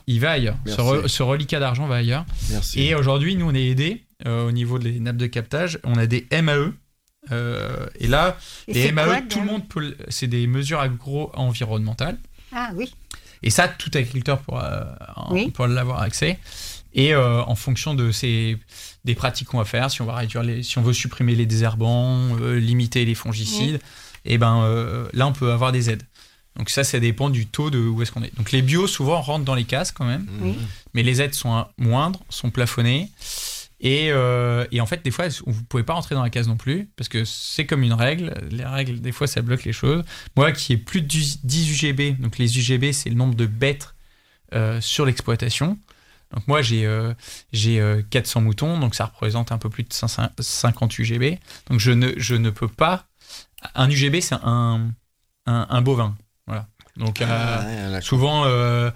il va ailleurs. Ce reliquat d'argent va ailleurs. Merci. Et aujourd'hui, nous, on est aidés au niveau des nappes de captage. On a des MAE. Et là, les MAE, tout le monde peut. C'est des mesures agro-environnementales. Ah oui. Et ça, tout agriculteur pourra l'avoir accès. Et en fonction des pratiques qu'on va faire, si on veut supprimer les désherbants, limiter les fongicides, et là, on peut avoir des aides. Donc ça dépend du taux de où est-ce qu'on est. Donc les bio, souvent, rentrent dans les cases quand même. Oui. Mais les aides sont moindres, sont plafonnées. Et en fait, des fois, vous ne pouvez pas rentrer dans la case non plus, parce que c'est comme une règle. Les règles, des fois, ça bloque les choses. Moi, qui ai plus de 10 UGB, donc les UGB, c'est le nombre de bêtes sur l'exploitation. Donc moi, j'ai 400 moutons, donc ça représente un peu plus de 50 UGB. Donc je ne peux pas... Un UGB, c'est un bovin. Voilà. Donc souvent,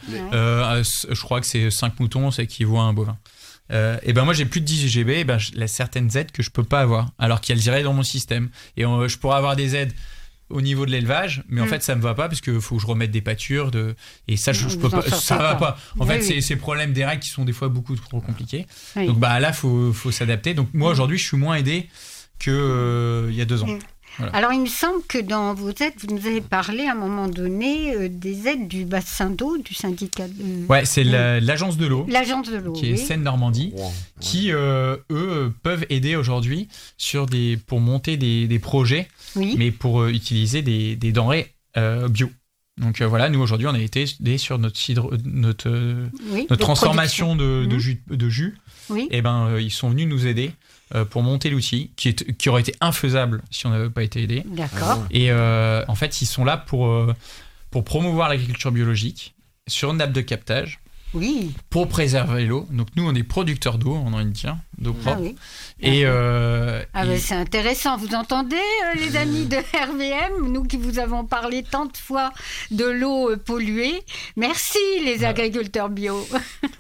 je crois que c'est 5 moutons, ça équivaut à un bovin. Et moi j'ai plus de 10 UGB, il y a certaines aides que je peux pas avoir, alors qu'elles iraient dans mon système. Et je pourrais avoir des aides au niveau de l'élevage, mais en fait ça me va pas parce que faut que je remette des pâtures et ça je peux pas, ça va pas. En fait c'est ces problèmes des règles qui sont des fois beaucoup trop compliqués. Oui. Donc là faut s'adapter. Donc moi aujourd'hui je suis moins aidé que il y a 2 ans. Voilà. Alors, il me semble que dans vos aides, vous nous avez parlé à un moment donné des aides du bassin d'eau, du syndicat de... Ouais, c'est l'agence de l'eau. L'agence de l'eau, qui est Seine-Normandie, qui, eux, peuvent aider aujourd'hui pour monter des projets, mais pour utiliser des denrées bio. Donc voilà, nous, aujourd'hui, on a été aidés sur notre transformation de jus. Oui. Et ils sont venus nous aider pour monter l'outil qui aurait été infaisable si on n'avait pas été aidé. D'accord. Et en fait, ils sont là pour promouvoir l'agriculture biologique sur une nappe de captage. Oui. Pour préserver l'eau. Donc nous, on est producteurs d'eau, on a une tire, d'eau propre. Oui. Et c'est intéressant. Vous entendez, les amis de RVM, nous qui vous avons parlé tant de fois de l'eau polluée. Merci, les agriculteurs bio.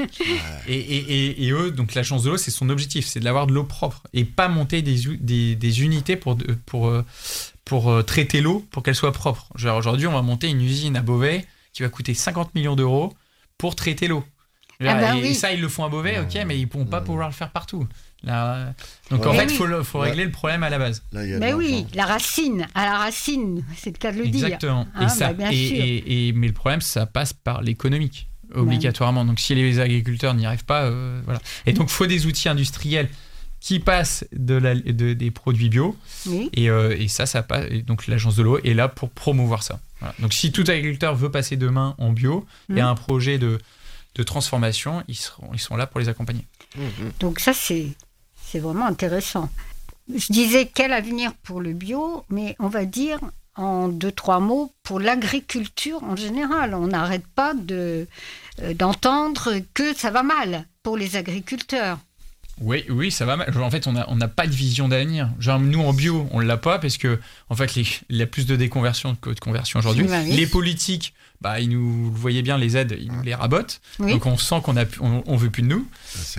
et eux, donc l'agence de l'eau, c'est son objectif, c'est de l'avoir de l'eau propre et pas monter des unités pour traiter l'eau pour qu'elle soit propre. Genre, aujourd'hui, on va monter une usine à Beauvais qui va coûter 50 millions d'euros pour traiter l'eau. Et ça, ils le font à Beauvais, ok, mais ils ne pourront pas pouvoir le faire partout. Là, donc en fait, il faut régler le problème à la base. Mais oui, à la racine, c'est le cas de le dire. Exactement. Mais le problème, ça passe par l'économique, obligatoirement. Donc si les agriculteurs n'y arrivent pas, voilà. Et donc, il faut des outils industriels qui passent des produits bio. Oui. Et ça passe. Et donc l'agence de l'eau est là pour promouvoir ça. Voilà. Donc si tout agriculteur veut passer demain en bio et a un projet de transformation, ils sont là pour les accompagner. Donc ça, c'est vraiment intéressant. Je disais quel avenir pour le bio, mais on va dire en 2-3 mots pour l'agriculture en général. On n'arrête pas d'entendre que ça va mal pour les agriculteurs. Oui, ça va mal. En fait, on n'a pas de vision d'avenir. Genre, nous, en bio, on ne l'a pas parce que, en fait, il y a plus de déconversion que de conversion aujourd'hui. Les politiques, vous voyez bien, les aides, ils nous les rabotent. Oui. Donc, on sent qu'on veut plus de nous.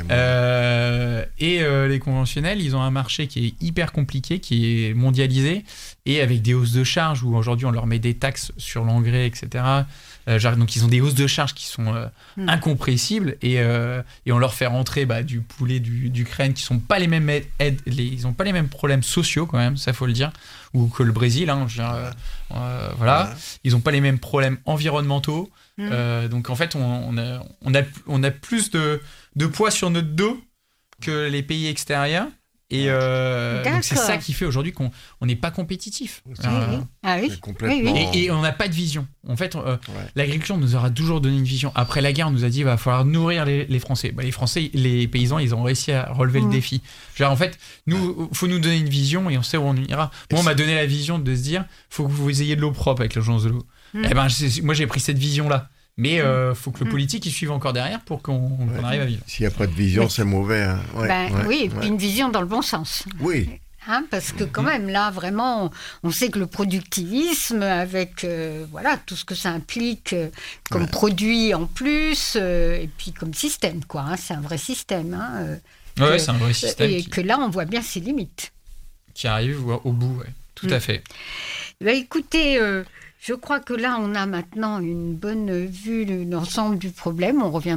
Les conventionnels, ils ont un marché qui est hyper compliqué, qui est mondialisé et avec des hausses de charges où aujourd'hui, on leur met des taxes sur l'engrais, etc. Donc ils ont des hausses de charges qui sont incompressibles et on leur fait rentrer du poulet d'Ukraine qui sont pas les mêmes aides, ils ont pas les mêmes problèmes sociaux quand même, ça faut le dire, ou que le Brésil, voilà. Ils ont pas les mêmes problèmes environnementaux. Donc en fait on a plus de poids sur notre dos que les pays extérieurs. Et donc c'est ça qui fait aujourd'hui qu'on n'est pas compétitif. Complètement. Et on n'a pas de vision. En fait, l'agriculture nous aura toujours donné une vision. Après la guerre, on nous a dit qu'il va falloir nourrir les Français. Les Français, les paysans, ils ont réussi à relever le défi. Genre, en fait, faut nous donner une vision et on sait où on ira. Moi, on m'a donné la vision de se dire, faut que vous ayez de l'eau propre avec l'agence de l'eau. Moi, j'ai pris cette vision-là. Mais faut que le politique il suive encore derrière pour qu'on arrive à vivre. S'il n'y a pas de vision, c'est mauvais. Hein. Oui, une vision dans le bon sens. Oui. Parce que quand même, là, vraiment, on sait que le productivisme, avec tout ce que ça implique comme produit en plus, et puis comme système, quoi. C'est un vrai système. C'est un vrai système. Et que là, on voit bien ses limites. Qui arrive au bout, tout à fait. Écoutez... je crois que là, on a maintenant une bonne vue de l'ensemble du problème. On revient